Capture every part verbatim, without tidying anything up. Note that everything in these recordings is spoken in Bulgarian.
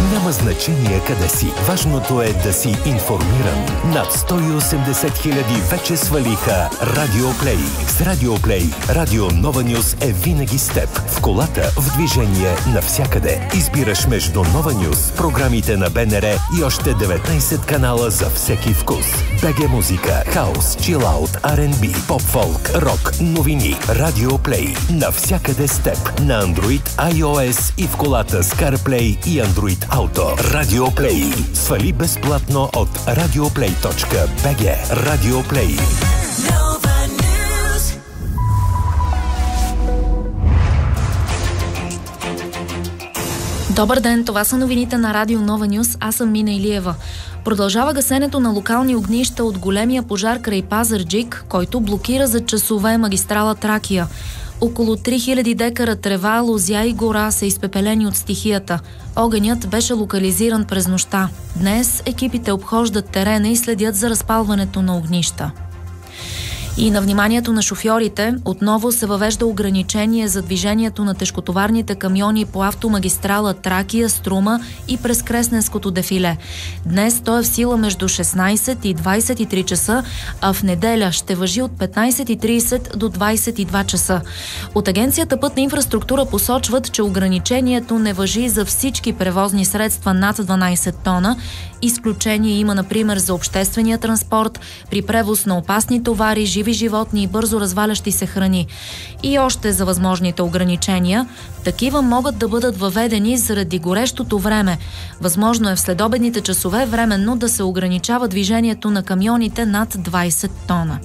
Няма значение къде си. Важното е да си информиран. Над сто и осемдесет хиляди вече свалиха Радио Плей. С Радио Плей, Радио Нова Нюз е винаги с теб. В колата, в движение, навсякъде. Избираш между Нова Нюз, програмите на БНР и още деветнайсет канала за всеки вкус. БГ музика, хаус, чилаут, Ар енд Би, поп-фолк, рок, новини. Радио Плей. Навсякъде с теб. На Android, iOS и в колата с CarPlay и Android Auto. Радио Плей. Свали безплатно от радиоплей точка би джи. Радио Плей. Добър ден, това са новините на Радио Нова Нюз. Аз съм Мина Илиева. Продължава гасенето на локални огнища от големия пожар край Пазарджик, който блокира за часове магистрала Тракия. Около три хиляди декара трева, лозя и гора са изпепелени от стихията. Огънят беше локализиран през нощта. Днес екипите обхождат терена и следят за разпалването на огнища. И на вниманието на шофьорите отново се въвежда ограничение за движението на тежкотоварните камиони по автомагистрала Тракия, Струма и през Кресненското дефиле. Днес то е в сила между шестнайсет и двайсет и три часа, а в неделя ще важи от петнайсет и трийсет до двайсет и два часа. От Агенцията Пътна инфраструктура посочват, че ограничението не важи за всички превозни средства над дванайсет тона. Изключение има, например, за обществения транспорт, при превоз на опасни товари, живи животни и бързо развалящи се храни. И още за възможните ограничения. Такива могат да бъдат въведени заради горещото време. Възможно е в следобедните часове временно да се ограничава движението на камионите над двайсет тона.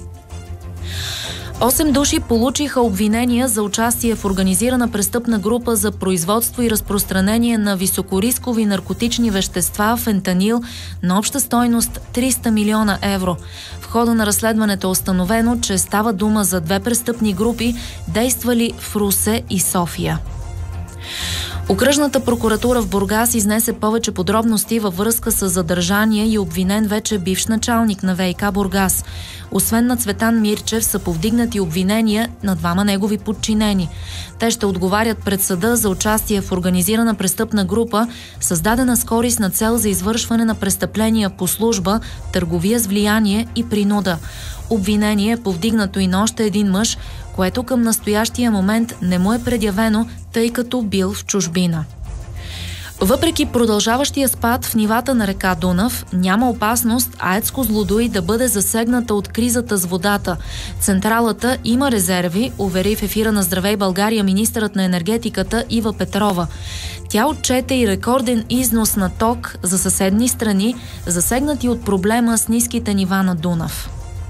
Осем души получиха обвинения за участие в организирана престъпна група за производство и разпространение на високорискови наркотични вещества, фентанил, на обща стойност триста милиона евро. В хода на разследването е установено, че става дума за две престъпни групи, действали в Русе и София. Окръжната прокуратура в Бургас изнесе повече подробности във връзка с задържания и обвинен вече бивш началник на ВиК Бургас. Освен на Цветан Мирчев са повдигнати обвинения на двама негови подчинени. Те ще отговарят пред съда за участие в организирана престъпна група, създадена с корисна цел за извършване на престъпления по служба, търговия с влияние и принуда. Обвинение е повдигнато и на още един мъж, което към настоящия момент не му е предявено, тъй като бил в чужбина. Въпреки продължаващия спад в нивата на река Дунав, няма опасност АЕЦ Козлодуй да бъде засегната от кризата с водата. Централата има резерви, увери в ефира на Здравей България министърът на енергетиката Ива Петрова. Тя отчете и рекорден износ на ток за съседни страни, засегнати от проблема с ниските нива на Дунав.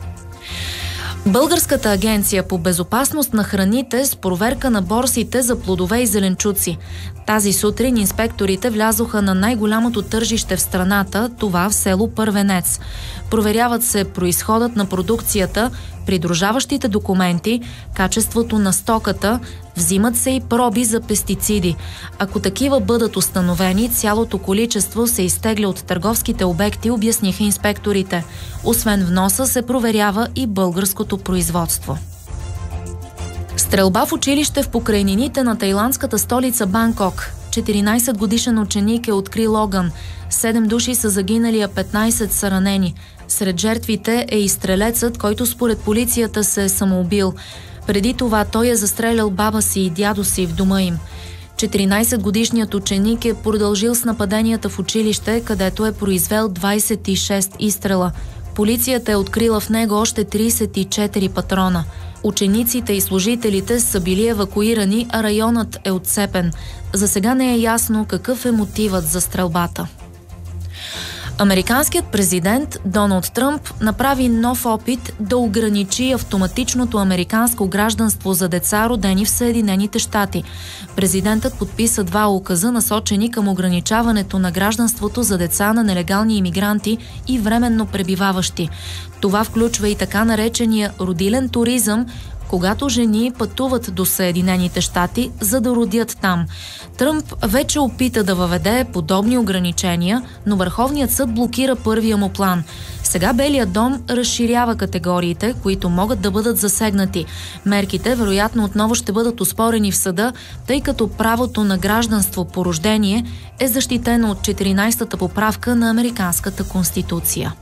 Българската агенция по безопасност на храните с проверка на борсите за плодове и зеленчуци. Тази сутрин инспекторите влязоха на най-голямото тържище в страната, това в село Първенец. Проверяват се произходът на продукцията, придружаващите документи, качеството на стоката, взимат се и проби за пестициди. Ако такива бъдат установени, цялото количество се изтегля от търговските обекти, обясниха инспекторите. Освен вноса се проверява и българското производство. Стрелба в училище в покрайнините на тайландската столица Банкок. четиринайсет годишен ученик е открил огън. Седем души са загинали, а петнайсет са ранени. Сред жертвите е и стрелецът, който според полицията се е самоубил. Преди това той е застрелял баба си и дядо си в дома им. четиринайсетгодишният ученик е продължил с нападенията в училище, където е произвел двайсет и шест изстрела. Полицията е открила в него още трийсет и четири патрона. Учениците и служителите са били евакуирани, а районът е отцепен. За сега не е ясно какъв е мотивът за стрелбата. Американският президент Доналд Тръмп направи нов опит да ограничи автоматичното американско гражданство за деца, родени в Съединените щати. Президентът подписа два указа, насочени към ограничаването на гражданството за деца на нелегални имигранти и временно пребиваващи. Това включва и така наречения родилен туризъм, когато жени пътуват до Съединените щати, за да родят там. Тръмп вече опита да въведе подобни ограничения, но Върховният съд блокира първия му план. Сега Белият дом разширява категориите, които могат да бъдат засегнати. Мерките вероятно отново ще бъдат оспорени в съда, тъй като правото на гражданство по рождение е защитено от четиринайсетата поправка на Американската конституция.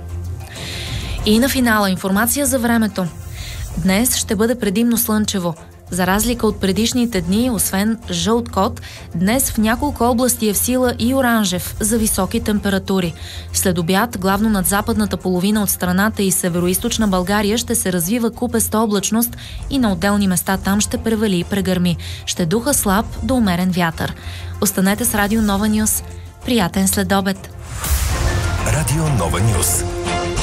И на финала информация за времето. Днес ще бъде предимно слънчево. За разлика от предишните дни, освен жълт код, днес в няколко области е в сила и оранжев за високи температури. След обяд, главно над западната половина от страната и североизточна България ще се развива купеста облачност и на отделни места там ще превали и прегърми. Ще духа слаб до умерен вятър. Останете с Радио Нова Нюс. Приятен следобед! Радио Нова Нюс.